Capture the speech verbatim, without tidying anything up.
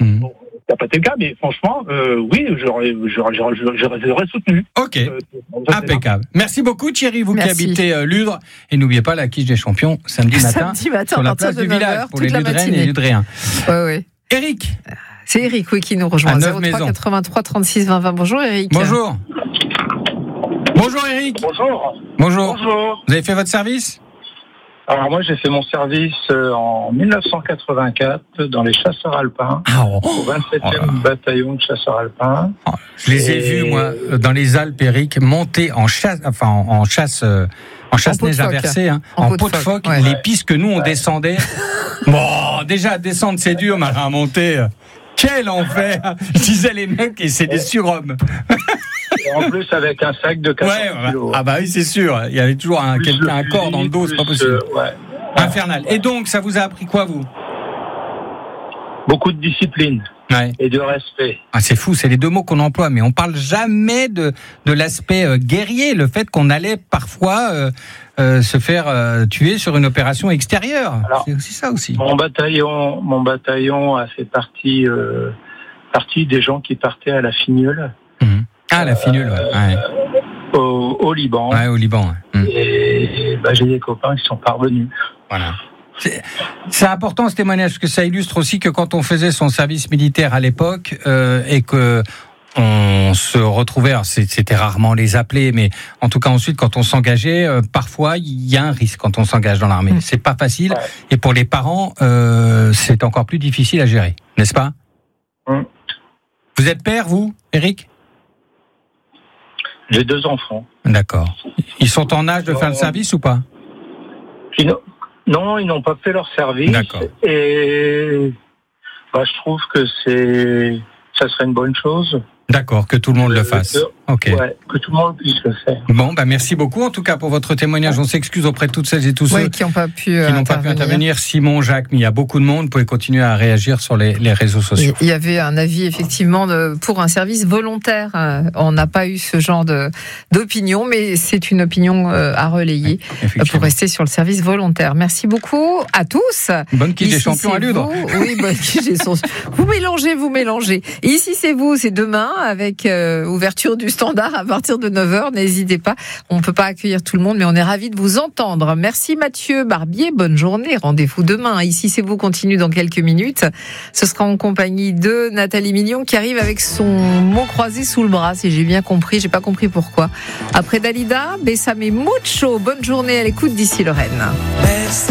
Mmh. Bon, ça n'a pas été le cas, mais franchement, euh, oui, j'aurais, j'aurais, j'aurais, j'aurais, j'aurais soutenu. Ok, Euh, impeccable. Merci beaucoup Thierry, vous Merci. qui habitez euh, Ludre. Et n'oubliez pas la quiche des champions samedi matin, Samedi matin, sur à la partir place de du neuf village heures, pour toute les la Ludréennes et matinée. Ludréens. Ouais, ouais. Eric, C'est Eric, oui, qui nous rejoint. À neuf zéro trois maisons. quatre-vingt-trois trente-six vingt vingt. Bonjour Eric. bonjour. Bonjour Eric. Bonjour. Bonjour. Bonjour. Vous avez fait votre service? Alors moi, j'ai fait mon service euh, en dix-neuf cent quatre-vingt-quatre dans les chasseurs alpins, Ah, oh, au vingt-septième oh là. bataillon de chasseurs alpins. Oh, je les ai Et- vus, moi, dans les Alpes, Eric, monter en chasse, enfin, en, en chasse, euh, en chasse peau de neige phoque. inversée, hein, En en, peau de peau de phoque, phoque, ouais. les pistes que nous, on descendait. Bon, déjà, descendre, c'est dur, mais à monter, euh, quel enfer! Disaient les mecs, et c'est des surhommes. Et en plus, avec un sac de quatre cents Ouais, kilos. ah bah oui, c'est sûr. Il y avait toujours un, Plus quelqu'un, un le corps dans le dos, fusil, c'est pas plus, possible. euh, ouais. Infernal. Et donc, ça vous a appris quoi, vous? Beaucoup de discipline Ouais. et de respect. Ah, c'est fou, c'est les deux mots qu'on emploie, mais on parle jamais de, de l'aspect euh, guerrier, le fait qu'on allait parfois euh, euh, se faire euh, tuer sur une opération extérieure. Alors, c'est aussi ça aussi. Mon bataillon, mon bataillon a fait partie, euh, partie des gens qui partaient à la Fignole, Mhm. Ah, la finule, ouais. Ouais. au, au Liban. Ouais, au Liban. Ouais. Mhm. Et bah, j'ai des copains qui sont parvenus. Voilà. C'est, c'est important ce témoignage, parce que ça illustre aussi que quand on faisait son service militaire à l'époque euh, et que on se retrouvait, alors c'était rarement les appeler, mais en tout cas ensuite quand on s'engageait, euh, parfois il y a un risque quand on s'engage dans l'armée. Mmh. C'est pas facile, Ouais. et pour les parents, euh, c'est encore plus difficile à gérer, n'est-ce pas? Mmh. Vous êtes père, vous, Eric? J'ai deux enfants. D'accord. Ils sont en âge de faire le service ou pas? Qui n'ont- non, ils n'ont pas fait leur service. D'accord. Et bah, je trouve que c'est, ça serait une bonne chose. D'accord, que tout le monde le fasse. Euh, Ok. Ouais, que tout le monde puisse le faire. Bon, bah merci beaucoup en tout cas pour votre témoignage. On s'excuse auprès de toutes celles et tous ceux Oui, qui n'ont pas pu, euh, qui n'ont pas pu intervenir. Simon, Jacques, mais il y a beaucoup de monde. Vous pouvez continuer à réagir sur les, les réseaux sociaux. Il y avait un avis effectivement de, pour un service volontaire. Euh, On n'a pas eu ce genre de, d'opinion, mais c'est une opinion euh, à relayer Oui, euh, effectivement. pour rester sur le service volontaire. Merci beaucoup à tous. Bonne quiche des Ici, champions c'est à Ludre. vous. Oui, bonne quiche des champions. Vous mélangez, vous mélangez. Et ici, c'est vous, c'est demain avec euh, ouverture du standard à partir de neuf heures. N'hésitez pas. On ne peut pas accueillir tout le monde, mais on est ravis de vous entendre. Merci Mathieu Barbier. Bonne journée. Rendez-vous demain. Ici, c'est vous continue dans quelques minutes. Ce sera en compagnie de Nathalie Mignon qui arrive avec son mot croisé sous le bras, si j'ai bien compris. J'ai pas compris pourquoi. Après Dalida, Bessame Mucho. Bonne journée à l'écoute d'ici Lorraine.